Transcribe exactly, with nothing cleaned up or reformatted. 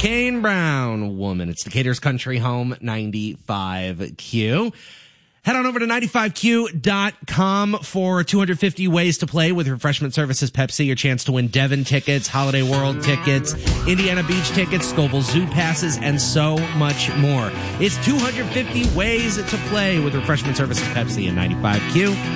Kane Brown, Woman. It's Decatur's Country Home ninety-five Q. Head on over to ninety-five Q dot com for two hundred fifty ways to play with Refreshment Services Pepsi. Your chance to win Devon tickets, Holiday World tickets, Indiana Beach tickets, Scoville Zoo passes, and so much more. It's two hundred fifty ways to play with Refreshment Services Pepsi and ninety-five Q.